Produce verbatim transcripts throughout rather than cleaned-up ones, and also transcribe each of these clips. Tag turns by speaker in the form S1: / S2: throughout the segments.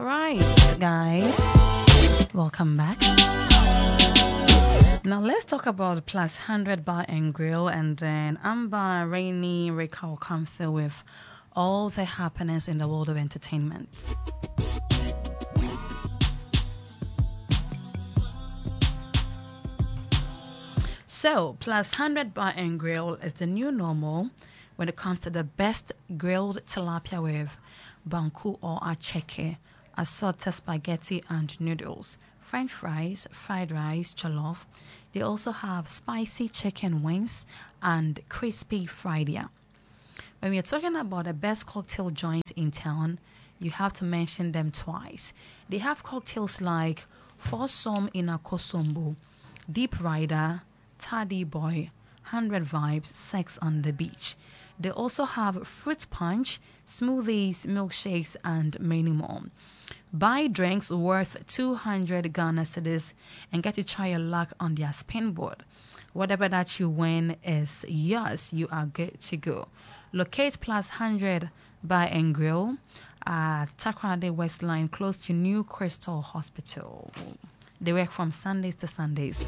S1: right, guys, welcome back. Now let's talk about Plus one hundred Bar and Grill, and then Amber, Rainy, Rika will come through with all the happenings in the world of entertainment. So, Plus one hundred Bar and Grill is the new normal when it comes to the best grilled tilapia with banku or acheke, assorted spaghetti and noodles, French fries, fried rice, jollof. They also have spicy chicken wings and crispy fried yam. When we are talking about the best cocktail joint in town, you have to mention them twice. They have cocktails like Foursome in a Kosombo, Deep Rider, Taddy Boy, one hundred Vibes, Sex on the Beach. They also have fruit punch, smoothies, milkshakes, and many more. Buy drinks worth two hundred Ghana cedis and get to try your luck on their spinboard. Whatever that you win is yours. You are good to go. Locate Plus one hundred Bar and Grill at Takoradi West Line, close to New Crystal Hospital. They work from Sundays to Sundays.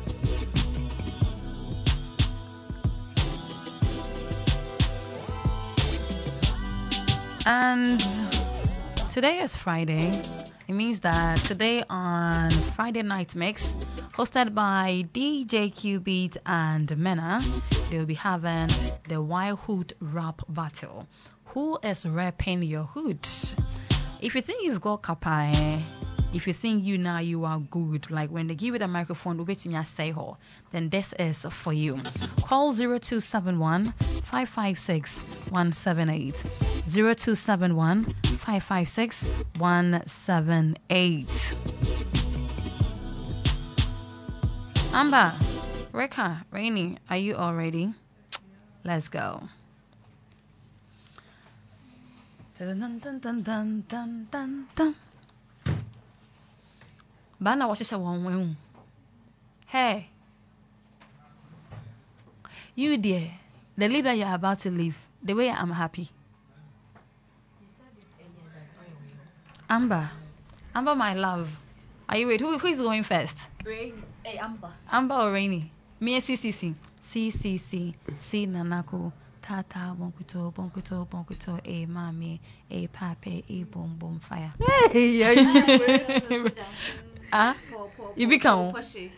S1: And today is Friday. It means that today on Friday Night Mix, hosted by D J Q Beat and Mena, they will be having the Wild Hood Rap Battle. Who is rapping your hood? If you think you've got kapa, eh? If you think you now you are good, like when they give you the microphone, say ho, then this is for you. Call zero two seven one, five five six, one seven eight. zero two seven one, five five six, one seven eight. Amber, Rika, Rainy, are you all ready? Let's go. Dun, dun, dun, dun, dun, dun, dun. Bana washisha one. Hey, you dear, the leader you're about to leave, the way I'm happy. Amber, Amber, my love, are you ready? Who, who is going first?
S2: Rain. Hey, Amber.
S1: Amber or Rainy? Me and C C C. C C C. C Nanako. Tata bonkuto bonkuto bonkuto. A mami. A pape. A boom boom fire.
S3: Hey, yeah, you.
S1: Ah, you become.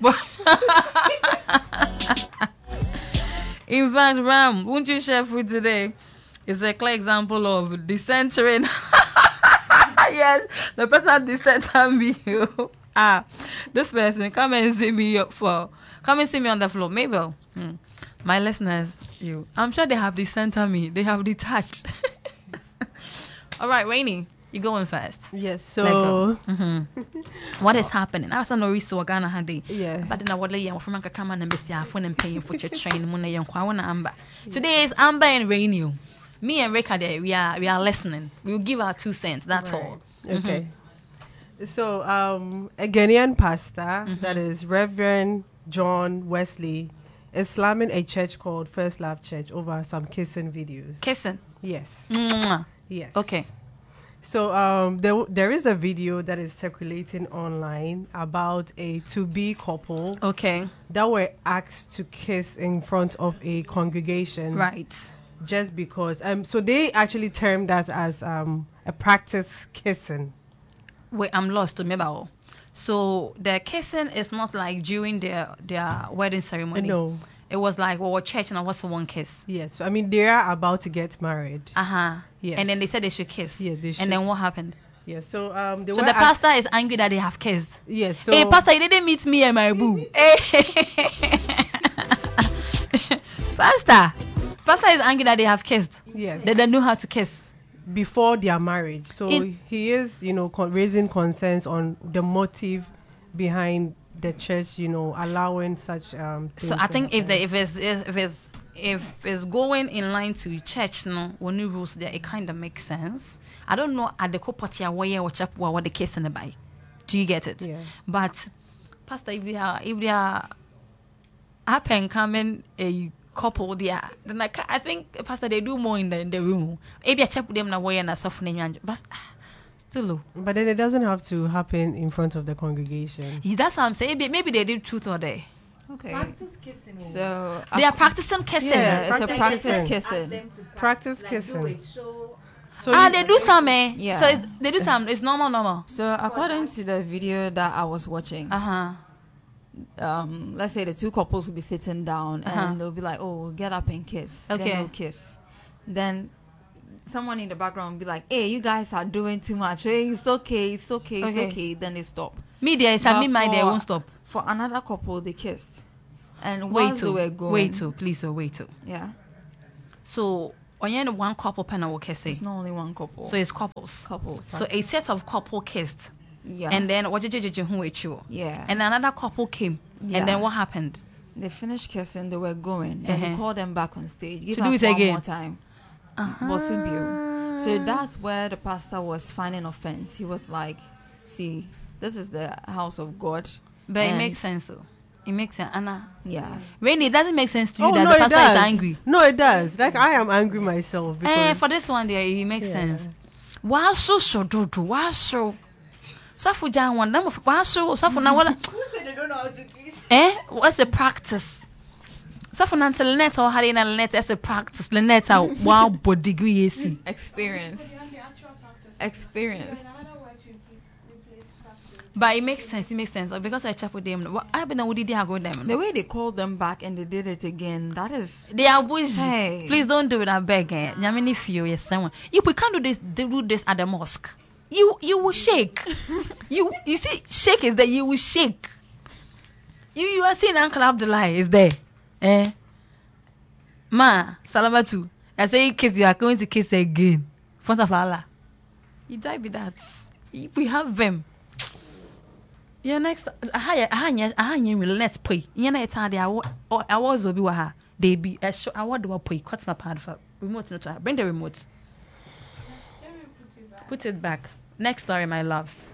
S1: In fact, Ram, won't you share food today? It's a clear example of decentering. Yes, the person decenter me. Ah, this person, come and see me up for. Come and see me on the floor. Mabel, hmm. My listeners, you. I'm sure they have decenter me. They have detached. All right, Rainy. You going first?
S3: Yes, so
S1: mm-hmm. What is happening? I was on Oriso Ghana Hadi.
S3: Yeah.
S1: But then I would lay from a come and miss your phone and paying for your train. Amber. Today is Amber and Rainy. Me and Rika there, we are we are listening. We will give our two cents. That's right. all.
S3: Okay. Mm-hmm. So um a Ghanaian pastor, mm-hmm. that is Reverend John Wesley, is slamming a church called First Love Church over some kissing videos.
S1: Kissing?
S3: Yes.
S1: Mwah.
S3: Yes.
S1: Okay.
S3: So um, there there is a video that is circulating online about a to-be couple.
S1: Okay.
S3: That were asked to kiss in front of a congregation.
S1: Right.
S3: Just because. Um. So they actually termed that as um a practice kissing.
S1: Wait, I'm lost. Remember. So the kissing is not like during their their wedding ceremony.
S3: No.
S1: It was like, well, we're church and I was one kiss.
S3: Yes. I mean, they are about to get married.
S1: Uh-huh.
S3: Yes.
S1: And then they said they should kiss.
S3: Yes, they should.
S1: And then what happened?
S3: Yes. So um, they
S1: so
S3: were
S1: the pastor is angry that they have kissed.
S3: Yes. So
S1: hey, pastor, you didn't meet me and my boo. Hey. Pastor. Pastor is angry that they have kissed.
S3: Yes.
S1: They don't know how to kiss.
S3: Before their marriage. So
S1: In-
S3: he is, you know, con- raising concerns on the motive behind the church, you know, allowing such um
S1: so I think if the if it's if it's if it's going in line to church, no, when new rules there, it kind of makes sense. I don't know at the party where watch up what the case in the by. Do you get it?
S3: Yeah.
S1: But pastor, if they are if they are up and coming a couple there, then I, I think pastor they do more in the in the room. Maybe I check with them now where and softening but Tulu.
S3: But then it doesn't have to happen in front of the congregation.
S1: Yeah, that's what I'm saying. Maybe, maybe they did truth or dare.
S2: Okay.
S4: Practice kissing.
S2: So
S1: They are practicing kissing.
S2: yeah, it's
S3: Practice
S2: a practice
S3: kissing.
S2: kissing.
S4: Them to
S3: Practice
S4: like,
S3: kissing.
S4: Do it. So
S3: So
S1: Ah,
S3: you-
S1: they do some, eh?
S2: Yeah.
S1: So it's, they do some. It's normal, normal.
S2: So according to the video that I was watching,
S1: Uh huh.
S2: um, let's say the two couples will be sitting down
S1: Uh-huh.
S2: and they'll be like, "Oh, get up and kiss."
S1: Okay.
S2: Then they'll kiss. Then someone in the background will be like, "Hey, you guys are doing too much. Hey, it's okay, it's okay, it's
S1: Okay.
S2: okay." Then they stop.
S1: Media is
S2: But
S1: me, my they
S2: for-
S1: won't stop.
S2: For another couple, they kissed, and
S1: Wait
S2: once they
S1: to,
S2: were going,
S1: wait to, please, oh, wait to.
S2: yeah,
S1: So, when you're in one couple pen, I will kiss it.
S2: it's not only one couple.
S1: So it's couples.
S2: couples.
S1: So a set of couple kissed,
S2: yeah,
S1: and then what did you who with you?
S2: yeah,
S1: And another couple came,
S2: Yeah.
S1: and then what happened?
S2: they finished kissing. They were going. Then
S1: Uh-huh.
S2: they called them back on stage. Give
S1: To
S2: us
S1: do it
S2: one
S1: again.
S2: more time.
S1: Uh-huh.
S2: Bosibio. So that's where the pastor was finding offense. He was like, "See, this is the house of God."
S1: But it
S2: And-
S1: makes sense, though. It makes sense, Anna.
S2: Yeah.
S1: Rainy, it doesn't make sense to you
S3: Oh
S1: that
S3: no,
S1: the
S3: it
S1: pastor
S3: does.
S1: is angry.
S3: No, it does. Like I am angry myself because
S1: Eh, for this one, there, it makes
S3: Yeah.
S1: sense. Why so so do do? Why so? Safu Jan one. Why so? Safu na wala.
S4: who said they don't know how to kiss?
S1: Eh? What's the practice? Safu na nte Lynette or Harry na Lynette as a practice. Lynette a wow body degree AC.
S2: Experienced.
S4: The actual practice.
S2: Experienced.
S4: Another word to replace practice.
S1: But it makes sense. It makes sense because I chat with them. What I been with they go them.
S2: The way they called them back and they did it again, that is.
S1: They are bougie.
S2: Hey.
S1: Please don't do it. I beg. Eh? Nyamini feel yes someone. If we can't do this, they do this at the mosque. You you will shake. you you see, shake is that you will shake. You you are seeing Uncle Abdullah is there. Eh? Ma, Salamatu. I say kiss you are going to kiss again. In front of Allah. You die with that. If we have them. Yeah, next aha aha aha will let's pray. You know it's hard. I was obi wa ha. They be a show. I want to pray. Cut na pad for remote. Not bring the remote.
S4: Let me put it back.
S1: Put it back. Next story, my loves.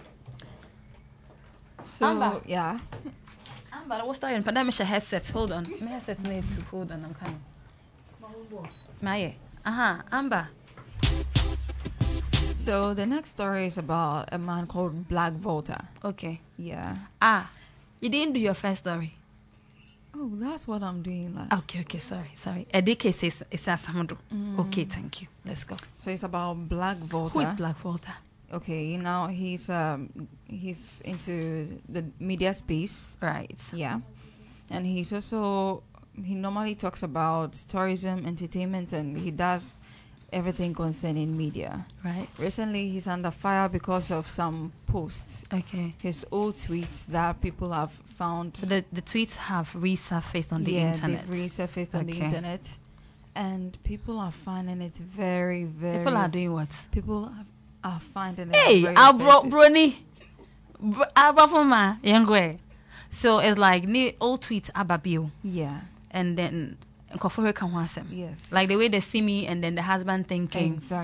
S2: So,
S1: Amber.
S2: yeah.
S1: Amber, what's story? But let me share headset. Hold on. My headset need to hold on. I'm coming. Maya. Aha, Amber.
S2: So the next story is about a man called Black Volta.
S1: Okay.
S2: Yeah.
S1: Ah, you didn't do your first story.
S2: Oh, that's what I'm doing. Like.
S1: Okay, okay, sorry, sorry. Edike says it's a Samundo. Okay, thank you. Let's go.
S2: So it's about Black Volta.
S1: Who is Black Volta?
S2: Okay, now he's um he's into the media space.
S1: Right.
S2: Yeah. And he's also he normally talks about tourism, entertainment, and he does everything concerning media.
S1: Right.
S2: Recently he's under fire because of some posts,
S1: Okay.
S2: his old tweets that people have found.
S1: So the, the tweets have resurfaced on the
S2: yeah,
S1: internet.
S2: they've resurfaced on the
S1: Okay.
S2: internet, and people are finding it very, very.
S1: People are doing what?
S2: People have, are finding it.
S1: Hey,
S2: very
S1: Abro
S2: offensive.
S1: Brony. Abafoma, young. So it's like ni old tweets ababio,
S2: Yeah.
S1: and then nkofo can wasem.
S2: Yes.
S1: Like the way they see me, and then the husband thinking.
S2: Exactly.